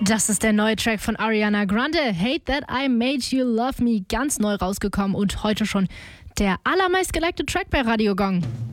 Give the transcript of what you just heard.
Das ist der neue Track von Ariana Grande, Hate That I Made You Love Me, ganz neu rausgekommen und heute schon der allermeist gelikte Track bei Radio Gong.